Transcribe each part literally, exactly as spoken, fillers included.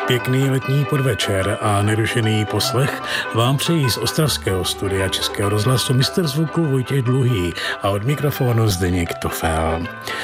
Pěkný letní podvečer a nerušený poslech vám přejí z ostravského studia Českého rozhlasu mistr zvuku Vojtěch Dluhý a od mikrofonu Zdeněk Tofel.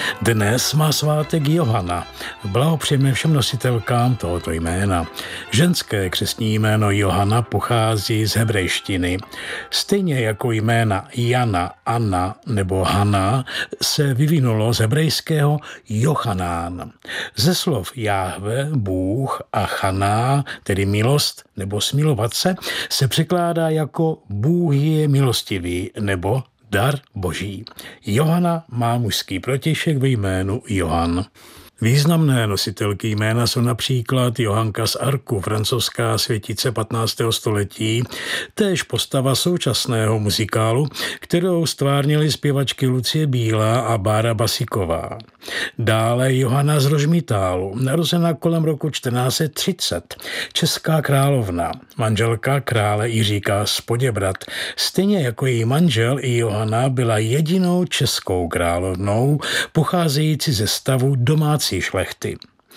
Dnes má svátek Johana. Blahopřejeme všem nositelkám tohoto jména. Ženské křestní jméno Johana pochází z hebrejštiny. Stejně jako jména Jana, Anna nebo Hana se vyvinulo z hebrejského Jochanán. Ze slov Jáhve, Bůh a Chaná, tedy milost nebo smilovat se, se překládá jako Bůh je milostivý nebo dar boží. Johana má mužský protějšek ve jménu Johan. Významné nositelky jména jsou například Johanka z Arku, francouzská světice patnáctého století, též postava současného muzikálu, kterou stvárnily zpěvačky Lucie Bílá a Bára Basiková. Dále Johana z Rožmitálu, narozená kolem roku čtrnáct set třicet, česká královna, manželka krále Jiříka z Poděbrad. Stejně jako její manžel i Johana byla jedinou českou královnou, pocházející ze stavu domácí šlechty.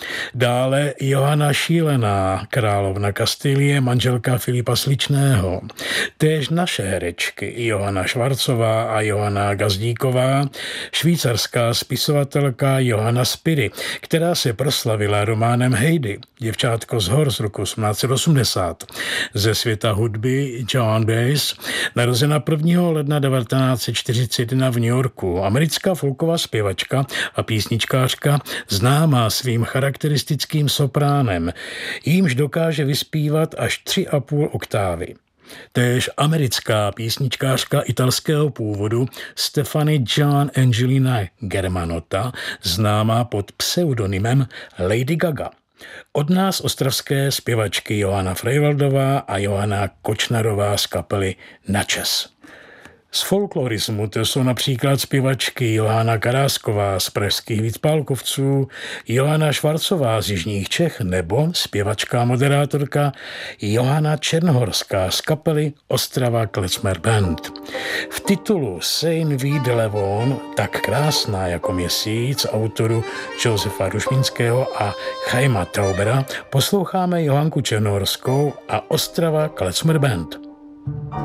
Dále Johana Šílená, královna Kastilie, manželka Filipa Sličného. Též naše herečky Johana Švarcová a Johana Gazdíková, švýcarská spisovatelka Johana Spiry, která se proslavila románem Heidi, Děvčátko z hor z roku osmnáct set osmdesát. Ze světa hudby Joan Baez, narozena prvního ledna devatenáct set čtyřicet jedna v New Yorku, americká folková zpěvačka a písničkářka, známá svým charakteristickým sopránem, jímž dokáže vyspívat až tři a půl oktávy. Též americká písničkářka italského původu Stefani Gian Angelina Germanotta, známá pod pseudonymem Lady Gaga. Od nás ostravské zpěvačky Johana Frejvaldová a Johana Kočnarová z kapely Načes. Z folklorismu to jsou například zpěvačky Johana Karásková z pražských Vícpálkovců, Johana Švarcová z jižních Čech nebo zpěvačka a moderátorka Johana Černohorská z kapely Ostrava Klezmer Band. V titulu Saint Vie de Levon, tak krásná jako měsíc, autoru Josefa Rušminského a Chaima Traubera, posloucháme Johanku Černohorskou a Ostrava Klezmer Band.